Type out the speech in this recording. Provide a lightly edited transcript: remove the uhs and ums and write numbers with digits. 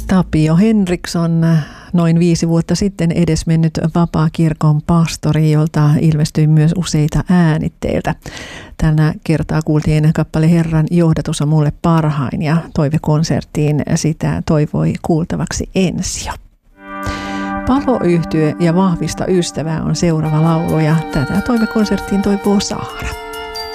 Tapio Henriksson, noin 5 vuotta sitten edesmennyt Vapaakirkon pastori, jolta ilmestyi myös useita äänitteiltä. Tällä kertaa kuultiin kappale Herran johdatus on mulle parhain ja toivekonserttiin sitä toivoi kuultavaksi Ensio. Paloyhtye ja Vahvista ystävää on seuraava laulu ja tätä toivekonserttiin toivoo Saara.